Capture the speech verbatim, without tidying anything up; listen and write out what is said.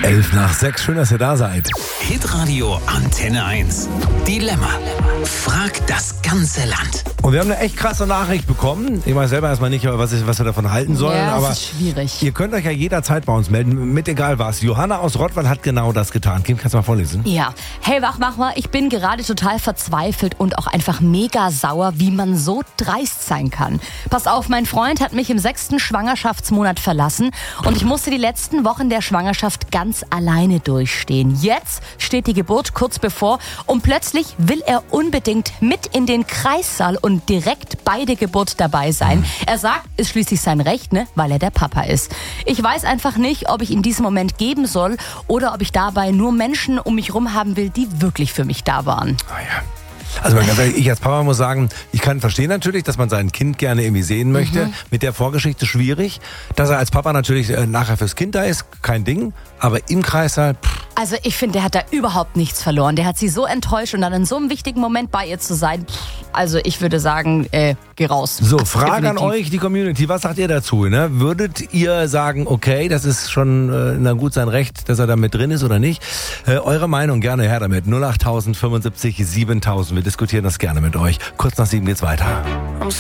Elf nach sechs, schön, dass ihr da seid. Hitradio Antenne eins. Dilemma. Frag das ganze Land. Und wir haben eine echt krasse Nachricht bekommen. Ich weiß selber erstmal nicht, was, ich, was wir davon halten sollen. Ja, das aber ist schwierig. Ihr könnt euch ja jederzeit bei uns melden, mit egal was. Johanna aus Rottweil hat genau das getan. Kim, kannst du mal vorlesen? Ja. Hey Wachmacher, ich bin gerade total verzweifelt und auch einfach mega sauer, wie man so dreist sein kann. Pass auf, mein Freund hat mich im sechsten Schwangerschaftsmonat verlassen und ich musste die letzten Wochen der Schwangerschaft ganz alleine durchstehen. Jetzt steht die Geburt kurz bevor und plötzlich will er unbedingt mit in den Kreissaal und direkt bei der Geburt dabei sein. Er sagt, ist schließlich sein Recht, ne, weil er der Papa ist. Ich weiß einfach nicht, ob ich ihn diesen Moment geben soll oder ob ich dabei nur Menschen um mich rum haben will, die wirklich für mich da waren. Ah ja. Also ganz ehrlich, ich als Papa muss sagen, ich kann verstehen natürlich, dass man sein Kind gerne irgendwie sehen möchte. Mhm. Mit der Vorgeschichte schwierig. Dass er als Papa natürlich äh, nachher fürs Kind da ist, kein Ding. Aber im Kreissaal, pff. Also ich finde, der hat da überhaupt nichts verloren. Der hat sie so enttäuscht und dann in so einem wichtigen Moment bei ihr zu sein. Pff, also ich würde sagen, äh, geh raus. So, Frage Definitiv. an euch, die Community. Was sagt ihr dazu? Ne? Würdet ihr sagen, okay, das ist schon äh, na gut sein Recht, dass er da mit drin ist oder nicht? Äh, eure Meinung gerne her damit. null acht tausend fünfundsiebzig siebentausend. Wir diskutieren das gerne mit euch. Kurz nach sieben geht's weiter.